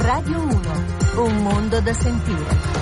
Radio 1, un mondo da sentire.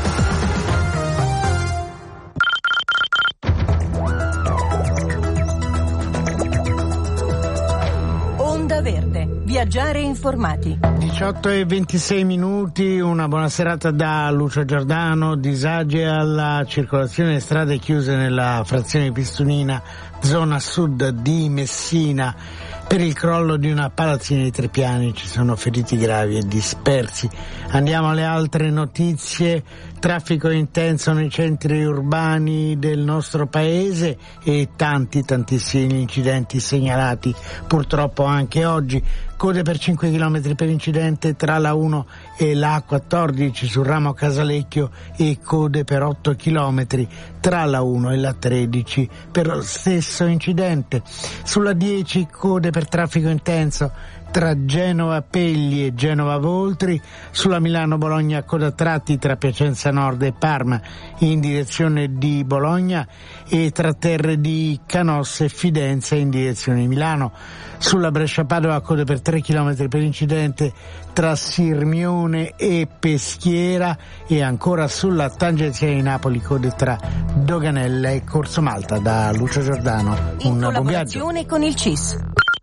Onda Verde, viaggiare informati. 18:26, una buona serata da Lucio Giordano. Disagi alla circolazione, strade chiuse nella frazione Pistunina, zona sud di Messina, per il crollo di una palazzina di 3 piani. Ci sono feriti gravi e dispersi. Andiamo alle altre notizie. Traffico intenso nei centri urbani del nostro paese e tantissimi incidenti segnalati purtroppo anche oggi. Code per 5 km per incidente tra la 1 e la A14 sul ramo Casalecchio e code per 8 km tra la 1 e la 13 per lo stesso incidente. Sulla 10 code per traffico intenso tra Genova Pegli e Genova Voltri, sulla Milano-Bologna coda a tratti tra Piacenza Nord e Parma in direzione di Bologna e tra Terre di Canossa e Fidenza in direzione di Milano. Sulla Brescia-Padova code per 3 km per incidente tra Sirmione e Peschiera e ancora sulla tangenziale di Napoli code tra Doganella e Corso Malta. Da Lucio Giordano, un buon viaggio. In collaborazione con il CIS.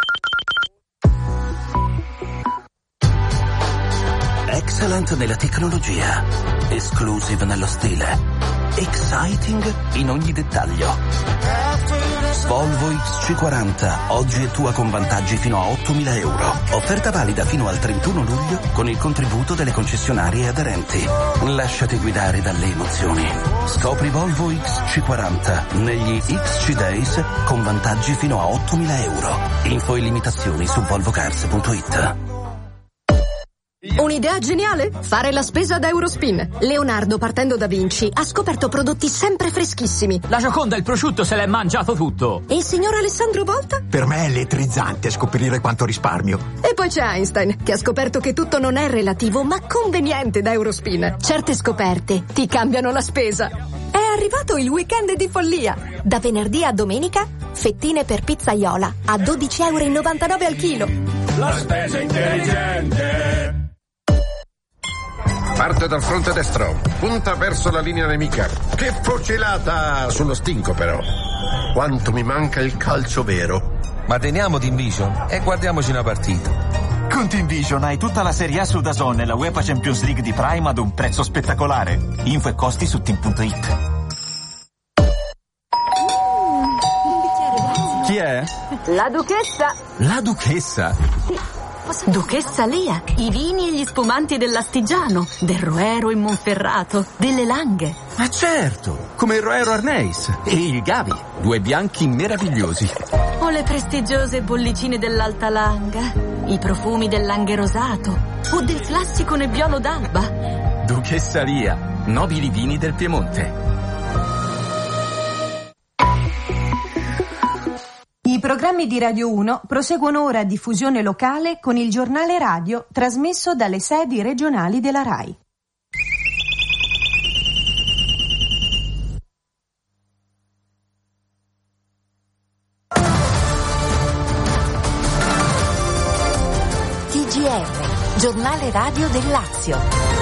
Excellent nella tecnologia, exclusive nello stile, exciting in ogni dettaglio. Volvo XC40, oggi è tua con vantaggi fino a 8.000 euro. Offerta valida fino al 31 luglio con il contributo delle concessionarie aderenti. Lasciati guidare dalle emozioni. Scopri Volvo XC40 negli XC Days con vantaggi fino a 8.000 euro. Info e limitazioni su volvocars.it. Un'idea geniale? Fare la spesa ad Eurospin. Leonardo, partendo da Vinci, ha scoperto prodotti sempre freschissimi. La Gioconda, il prosciutto, se l'è mangiato tutto. E il signor Alessandro Volta? Per me è elettrizzante scoprire quanto risparmio. E poi c'è Einstein, che ha scoperto che tutto non è relativo, ma conveniente da Eurospin. Certe scoperte ti cambiano la spesa. È arrivato il weekend di follia. Da venerdì a domenica, fettine per pizzaiola a 12,99 € al chilo. La spesa intelligente. Parte dal fronte destro, punta verso la linea nemica. Che fucilata sullo stinco però. Quanto mi manca il calcio vero. Ma teniamo Team Vision e guardiamoci una partita. Con Team Vision hai tutta la Serie A su DAZN e la UEFA Champions League di Prime ad un prezzo spettacolare. Info e costi su team.it. Chi è? La Duchessa. La Duchessa? Sì. Duchessa Lia, i vini e gli spumanti dell'Astigiano, del Roero in Monferrato, delle Langhe. Ma certo, come il Roero Arneis e il Gavi, 2 bianchi meravigliosi. O le prestigiose bollicine dell'Alta Langa, i profumi del Langhe rosato o del classico Nebbiolo d'Alba. Duchessa Lia, nobili vini del Piemonte. I programmi di Radio 1 proseguono ora a diffusione locale con il giornale radio trasmesso dalle sedi regionali della RAI. TGR, giornale radio del Lazio.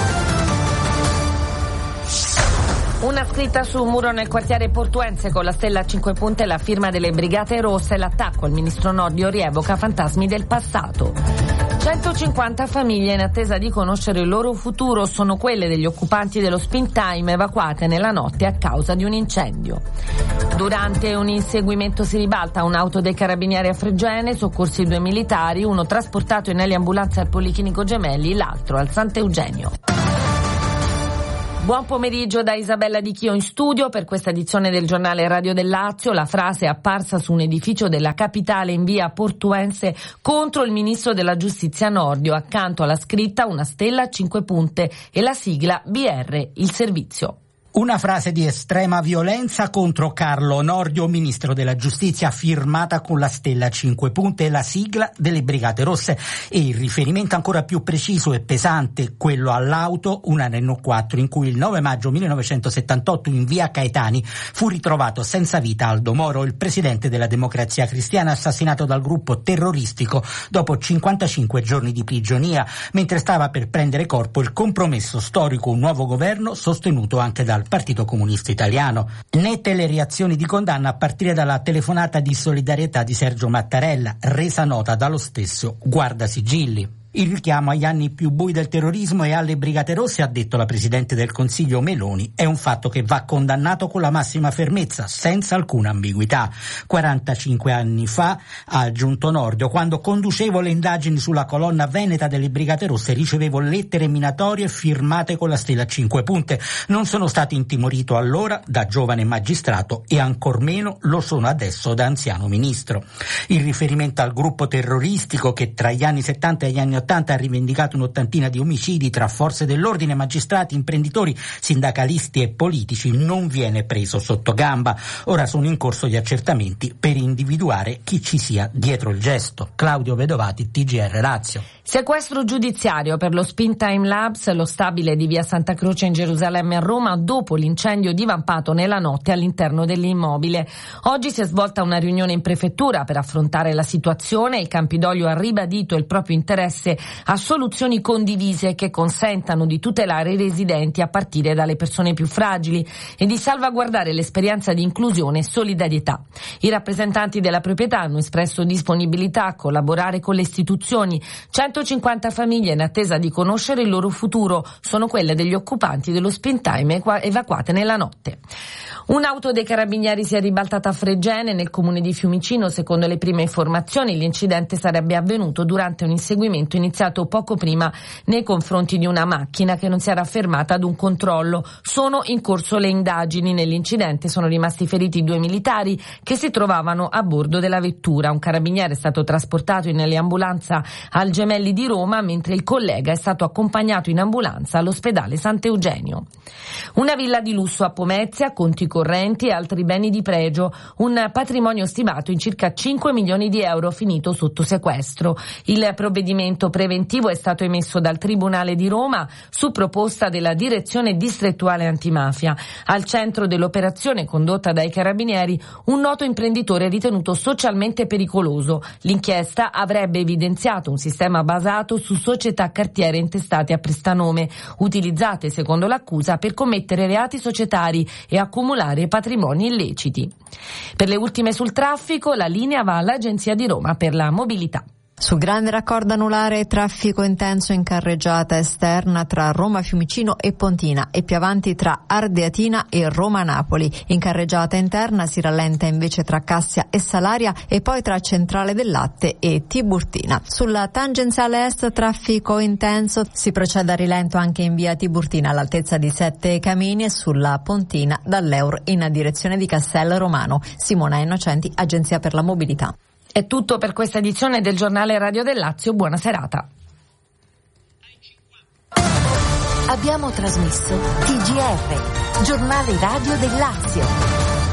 Una scritta su un muro nel quartiere portuense con la stella a 5 punte e la firma delle Brigate Rosse e l'attacco al ministro Nordio rievoca fantasmi del passato. 150 famiglie in attesa di conoscere il loro futuro sono quelle degli occupanti dello Spin Time evacuate nella notte a causa di un incendio. Durante un inseguimento si ribalta un'auto dei carabinieri a Fregene, soccorsi 2 militari, uno trasportato in eliambulanza al Policlinico Gemelli, l'altro al Sant'Eugenio. Buon pomeriggio da Isabella Di Chio in studio per questa edizione del giornale Radio del Lazio. La frase è apparsa su un edificio della capitale in via Portuense contro il ministro della giustizia Nordio. Accanto alla scritta una stella a 5 punte e la sigla BR, il servizio. Una frase di estrema violenza contro Carlo Nordio, ministro della giustizia, firmata con la stella a 5 punte e la sigla delle Brigate Rosse, e il riferimento ancora più preciso e pesante, quello all'auto, una Renault 4, in cui il 9 maggio 1978 in via Caetani fu ritrovato senza vita Aldo Moro, il presidente della Democrazia Cristiana, assassinato dal gruppo terroristico dopo 55 giorni di prigionia, mentre stava per prendere corpo il compromesso storico, un nuovo governo sostenuto anche dal Partito Comunista Italiano. Nette le reazioni di condanna a partire dalla telefonata di solidarietà di Sergio Mattarella, resa nota dallo stesso Guardasigilli. Il richiamo agli anni più bui del terrorismo e alle Brigate Rosse, ha detto la Presidente del Consiglio Meloni, è un fatto che va condannato con la massima fermezza, senza alcuna ambiguità. 45 anni fa, ha aggiunto Nordio, quando conducevo le indagini sulla colonna veneta delle Brigate Rosse, ricevevo lettere minatorie firmate con la stella a 5 punte. Non sono stato intimorito allora da giovane magistrato e ancor meno lo sono adesso da anziano ministro. Il riferimento al gruppo terroristico che tra gli anni 70 e gli anni 80 ha rivendicato un'ottantina di omicidi tra forze dell'ordine, magistrati, imprenditori, sindacalisti e politici non viene preso sotto gamba. Ora sono in corso gli accertamenti per individuare chi ci sia dietro il gesto. Claudio Vedovati, TGR Lazio. Sequestro giudiziario per lo Spin Time Labs, lo stabile di via Santa Croce in Gerusalemme a Roma, dopo l'incendio divampato nella notte all'interno dell'immobile. Oggi si è svolta una riunione in prefettura per affrontare la situazione. Il Campidoglio ha ribadito il proprio interesse a soluzioni condivise che consentano di tutelare i residenti a partire dalle persone più fragili e di salvaguardare l'esperienza di inclusione e solidarietà. I rappresentanti della proprietà hanno espresso disponibilità a collaborare con le istituzioni. 150 famiglie in attesa di conoscere il loro futuro sono quelle degli occupanti dello Spin Time evacuate nella notte. Un'auto dei carabinieri si è ribaltata a Fregene, nel comune di Fiumicino. Secondo le prime informazioni, l'incidente sarebbe avvenuto durante un inseguimento iniziato poco prima nei confronti di una macchina che non si era fermata ad un controllo. Sono in corso le indagini. Nell'incidente sono rimasti feriti 2 militari che si trovavano a bordo della vettura. Un carabiniere è stato trasportato in ambulanza al Gemelli di Roma, mentre il collega è stato accompagnato in ambulanza all'ospedale Sant'Eugenio. Una villa di lusso a Pomezia, conti correnti e altri beni di pregio, un patrimonio stimato in circa 5 milioni di euro finito sotto sequestro. Il provvedimento preventivo è stato emesso dal Tribunale di Roma su proposta della Direzione Distrettuale Antimafia. Al centro dell'operazione condotta dai carabinieri un noto imprenditore ritenuto socialmente pericoloso. L'inchiesta avrebbe evidenziato un sistema basato su società cartiere intestate a prestanome, utilizzate secondo l'accusa per commettere reati societari e accumulare patrimoni illeciti. Per le ultime sul traffico, la linea va all'Agenzia di Roma per la mobilità. Sul grande raccordo anulare traffico intenso in carreggiata esterna tra Roma Fiumicino e Pontina e più avanti tra Ardeatina e Roma Napoli. In carreggiata interna si rallenta invece tra Cassia e Salaria e poi tra Centrale del Latte e Tiburtina. Sulla tangenziale est traffico intenso, si procede a rilento anche in via Tiburtina all'altezza di Sette Camini e sulla Pontina dall'Eur in direzione di Castel Romano. Simona Innocenti, Agenzia per la Mobilità. È tutto per questa edizione del Giornale Radio del Lazio. Buona serata. Abbiamo trasmesso TGR, Giornale Radio del Lazio.